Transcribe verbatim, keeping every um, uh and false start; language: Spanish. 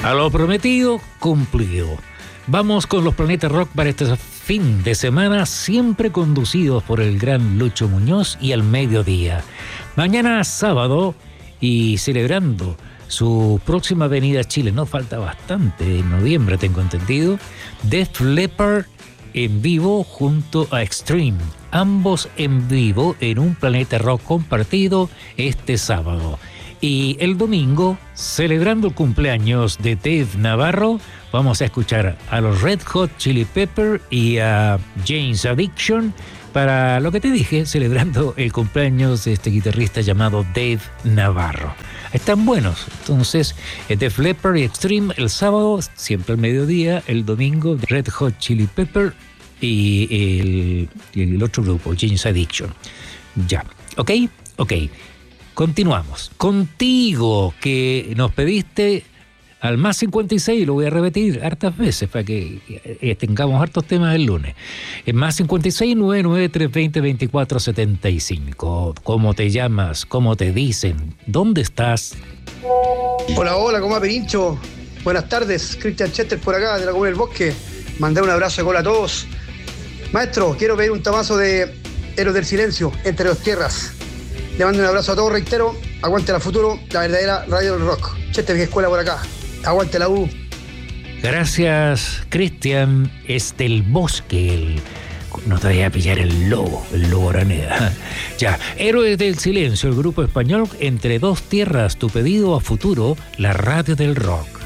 A lo prometido, cumplido. Vamos con los Planetas Rock para este fin de semana, siempre conducidos por el gran Lucho Muñoz y al mediodía. Mañana sábado, y celebrando su próxima venida a Chile, no falta bastante, en noviembre tengo entendido, Def Leppard en vivo junto a Extreme, ambos en vivo en un Planeta Rock compartido este sábado. Y el domingo, celebrando el cumpleaños de Dave Navarro, vamos a escuchar a los Red Hot Chili Pepper y a Jane's Addiction para lo que te dije, celebrando el cumpleaños de este guitarrista llamado Dave Navarro. Están buenos. Entonces, Def Leppard y Extreme el sábado, siempre al mediodía, el domingo Red Hot Chili Pepper y el, y el otro grupo, Jane's Addiction. Ya, ¿ok? Ok. Continuamos. Contigo, que nos pediste al más cincuenta y seis, lo voy a repetir hartas veces para que eh, tengamos hartos temas el lunes. El más cincuenta y seis, nueve nueve tres dos cero, veinticuatro setenta y cinco. ¿Cómo te llamas? ¿Cómo te dicen? ¿Dónde estás? Hola, hola, ¿cómo va, Perincho? Buenas tardes, Cristian Chester por acá, de la Comuna del Bosque. Mandé un abrazo de gol a todos. Maestro, quiero pedir un tamazo de Héroes del Silencio, Entre dos Tierras. Le mando un abrazo a todos, reitero. Aguante la Futuro, la verdadera radio del rock. Chester, vieja escuela por acá. Aguante la U. Gracias, Cristian. Es del Bosque. El... No te vaya a pillar el lobo, el lobo Araneda. Ya, Héroes del Silencio, el grupo español Entre dos Tierras. Tu pedido a Futuro, la radio del rock.